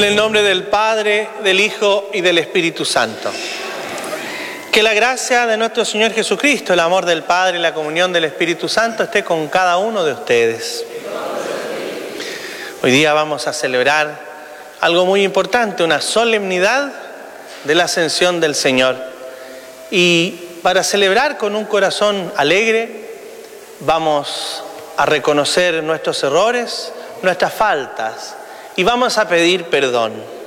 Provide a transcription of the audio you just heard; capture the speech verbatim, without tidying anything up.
En el nombre del Padre, del Hijo y del Espíritu Santo. Que la gracia de nuestro Señor Jesucristo, el amor del Padre y la comunión del Espíritu Santo esté con cada uno de ustedes. Hoy día vamos a celebrar algo muy importante, una solemnidad de la ascensión del Señor. Y para celebrar con un corazón alegre, vamos a reconocer nuestros errores, nuestras faltas, y vamos a pedir perdón.